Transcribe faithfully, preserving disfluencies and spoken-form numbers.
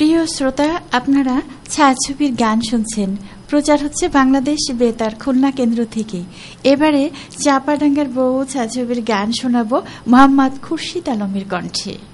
প্রিয় শ্রোতা, আপনারা ছায়াছবির গান শুনছেন। প্রচার হচ্ছে বাংলাদেশ বেতার খুলনা কেন্দ্র থেকে। এবারে চাপাডাঙ্গার বউ ছায়াছবির গান শোনাবো মোহাম্মদ খুরশিদ আলমের কণ্ঠে।